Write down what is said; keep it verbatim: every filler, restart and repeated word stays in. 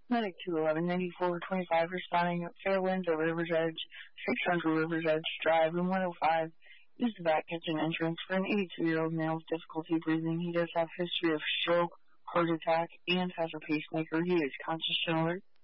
Medic two eleven ninety-four twenty-five responding at Fairwinds at River's Edge, six hundred River's Edge Drive, room one oh five. Use the back kitchen entrance for an eighty-two-year-old male with difficulty breathing. He does have history of stroke, heart attack, and has a pacemaker. He is conscious and alert.